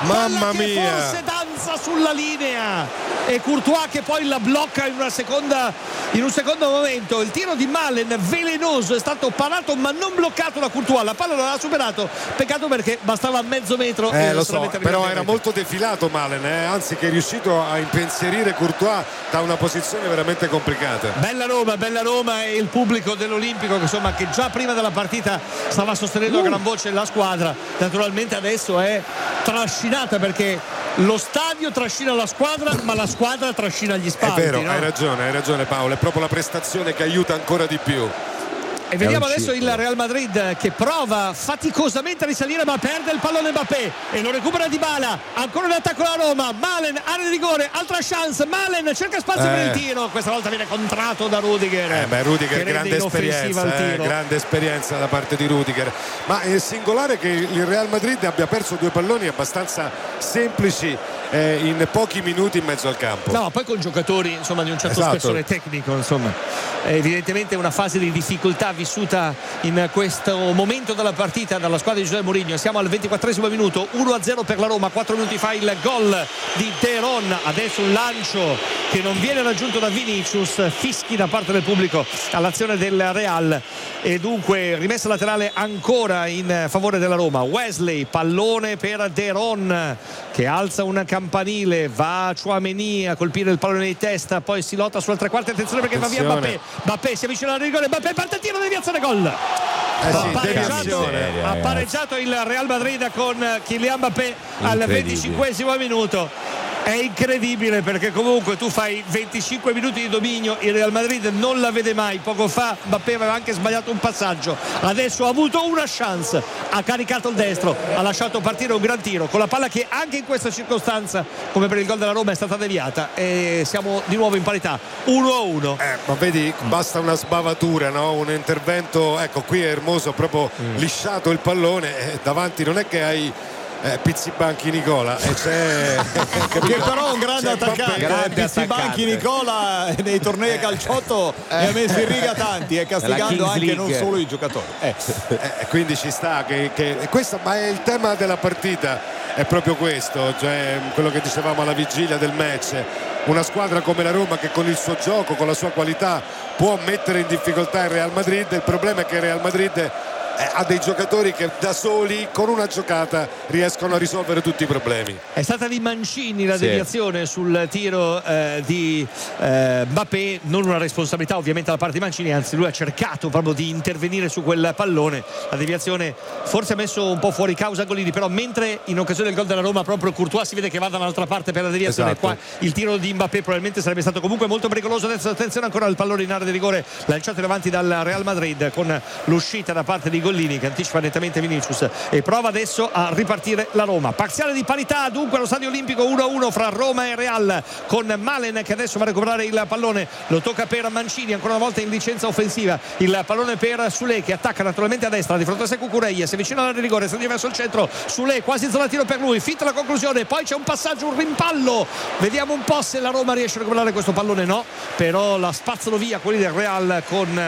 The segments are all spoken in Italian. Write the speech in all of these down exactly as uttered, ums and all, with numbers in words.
Mamma che mia. forse danza sulla linea, e Courtois che poi la blocca in una seconda in un secondo momento. Il tiro di Malen velenoso, è stato parato ma non bloccato da Courtois, la palla non ha superato, peccato perché bastava mezzo metro. Eh, e lo so, però era molto defilato Malen, eh? Anzi che è riuscito a impensierire Courtois da una posizione veramente complicata. Bella Roma, bella Roma, e il pubblico dell'Olimpico che insomma che già prima della partita stava sostenendo uh. a gran voce la squadra, naturalmente adesso è trascinata perché lo stadio trascina la squadra ma la squadra trascina gli spalti. È vero, no? hai ragione, hai ragione Paolo, è proprio la prestazione che aiuta ancora di più. E vediamo adesso il Real Madrid che prova faticosamente a risalire ma perde il pallone Mbappé e lo recupera Dybala, ancora un attacco la Roma, Malen, area di rigore, altra chance, Malen cerca spazio eh. per il tiro, questa volta viene contratto da Rudiger. Eh beh, Rudiger grande esperienza, eh, grande esperienza da parte di Rudiger, ma è singolare che il Real Madrid abbia perso due palloni abbastanza semplici eh, in pochi minuti in mezzo al campo. No, poi con giocatori insomma di un certo esatto. spessore tecnico, insomma è evidentemente una fase di difficoltà vissuta in questo momento della partita dalla squadra di José Mourinho. Siamo al ventiquattresimo minuto, uno a zero per la Roma, quattro minuti fa il gol di De Ron, adesso un lancio che non viene raggiunto da Vinicius, fischi da parte del pubblico all'azione del Real e dunque rimessa laterale ancora in favore della Roma. Wesley, pallone per De Ron che alza un campanile, va a Tchouaméni a colpire il pallone di testa, poi si lotta sulla tre quarti, attenzione perché attenzione. va via Mbappé, Mbappé si avvicina al rigore, Mbappé parte il tiro, deviazione, gol. Eh sì, ha, pareggiato, ha pareggiato il Real Madrid con Kylian Mbappé al venticinquesimo minuto. È incredibile perché comunque tu fai venticinque minuti di dominio, il Real Madrid non la vede mai. Poco fa Mbappé aveva anche sbagliato un passaggio, adesso ha avuto una chance, ha caricato il destro, ha lasciato partire un gran tiro con la palla che anche in questa circostanza come per il gol della Roma è stata deviata e siamo di nuovo in parità uno a uno. Eh, ma vedi, basta una sbavatura, no? Un intervento, ecco qui è Hermoso proprio mm. lisciato il pallone, eh, davanti non è che hai Eh, Pizzibanchi Nicola e c'è che però è un grande attaccante, grande Pizzibanchi Nicola nei tornei a calciotto eh. ne ha messo in riga tanti e castigando anche League. Non solo i giocatori eh. Eh, quindi ci sta che, che questo, ma è il tema della partita, è proprio questo, cioè quello che dicevamo alla vigilia del match, una squadra come la Roma che con il suo gioco, con la sua qualità può mettere in difficoltà il Real Madrid. Il problema è che il Real Madrid ha dei giocatori che da soli con una giocata riescono a risolvere tutti i problemi. È stata di Mancini la sì. deviazione sul tiro eh, di eh, Mbappé, non una responsabilità ovviamente da parte di Mancini, anzi lui ha cercato proprio di intervenire su quel pallone. La deviazione forse ha messo un po' fuori causa Golini, però mentre in occasione del gol della Roma proprio Courtois si vede che va dall'altra parte per la deviazione, esatto. Qua il tiro di Mbappé probabilmente sarebbe stato comunque molto pericoloso. Adesso attenzione ancora al pallone in area di rigore lanciato in avanti dal Real Madrid con l'uscita da parte di Gollini che anticipa nettamente Vinicius e prova adesso a ripartire la Roma. Parziale di parità dunque allo Stadio Olimpico uno a uno fra Roma e Real, con Malen che adesso va a recuperare il pallone, lo tocca per Mancini ancora una volta in licenza offensiva, il pallone per Soulé che attacca naturalmente a destra di fronte a sé Cucurella, si avvicina all'area di rigore, si andiva verso il centro, Soulé quasi zona tiro per lui, finta la conclusione, poi c'è un passaggio, un rimpallo, vediamo un po' se la Roma riesce a recuperare questo pallone, no, però la spazzano via quelli del Real con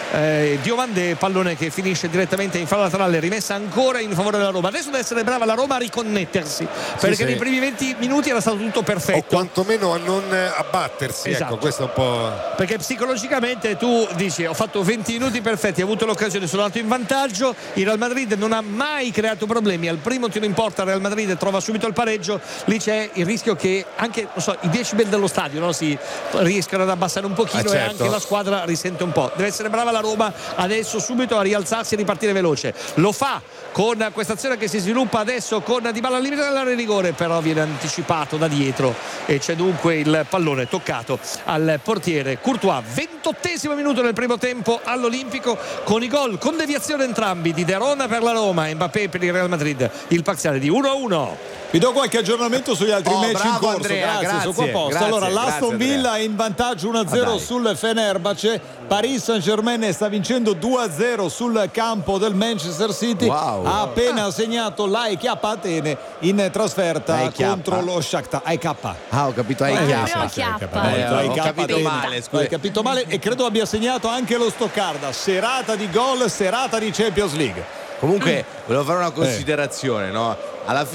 eh, Diomandé, pallone che finisce direttamente in fallo laterale, rimessa ancora in favore della Roma. Adesso deve essere brava la Roma a riconnettersi perché sì, nei sì. primi venti minuti era stato tutto perfetto, o quantomeno a non abbattersi, esatto. Ecco, questo è un po', perché psicologicamente tu dici ho fatto venti minuti perfetti, ho avuto l'occasione, sono andato in vantaggio, il Real Madrid non ha mai creato problemi, al primo tiro in porta il Real Madrid trova subito il pareggio, lì c'è il rischio che anche non so, i decibel dello stadio, no, si riescano ad abbassare un pochino, ah, certo. E anche la squadra risente un po', deve essere brava la Roma adesso subito a rialzarsi e ripartire veloce. Lo fa con questa azione che si sviluppa adesso con Dybala al limite dell'area di rigore, però viene anticipato da dietro e c'è dunque il pallone toccato al portiere Courtois. ventottesimo minuto nel primo tempo all'Olimpico con i gol con deviazione entrambi di De Ron per la Roma e Mbappé per il Real Madrid, il parziale di uno a uno. Vi do qualche aggiornamento sugli altri oh, match bravo, in corso. Andrea, grazie, grazie, sono qua a posto. grazie, allora l'Aston grazie, Villa è in vantaggio uno a zero ah, sul Fenerbahce, Paris Saint-Germain sta vincendo due a zero sul campo del Manchester City. Wow. Ha appena ah. segnato l'A E K Atene in trasferta contro lo Shakhtar. A E K. Ah, ho capito, A E K. Ho capito male, scusa. Hai capito male e credo abbia segnato anche lo Stoccarda. Serata di gol, serata di Champions League. Comunque volevo fare una considerazione, no? Alla fine